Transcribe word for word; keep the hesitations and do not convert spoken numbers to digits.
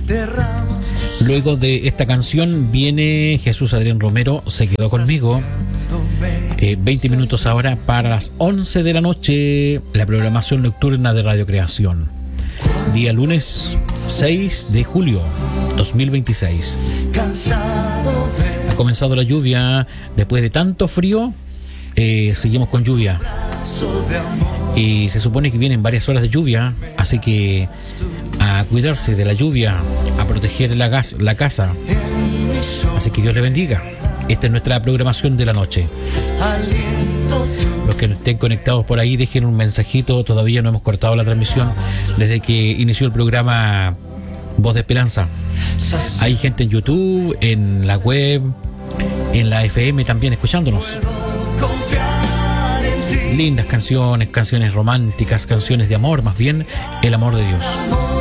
Luego de esta canción viene Jesús Adrián Romero, Se quedó conmigo. Eh, veinte minutos ahora para las once de la noche, la programación nocturna de Radio Creación. Día lunes seis de julio dos mil veintiséis. Ha comenzado la lluvia. Después de tanto frío, eh, seguimos con lluvia. Y se supone que vienen varias horas de lluvia, así que a cuidarse de la lluvia, a proteger la, gas, la casa. Así que Dios le bendiga. Esta es nuestra programación de la noche. Los que estén conectados por ahí, dejen un mensajito. Todavía no hemos cortado la transmisión desde que inició el programa Voz de Esperanza. Hay gente en YouTube, en la web, en la F M también escuchándonos. Lindas canciones, canciones románticas, canciones de amor, más bien el amor de Dios.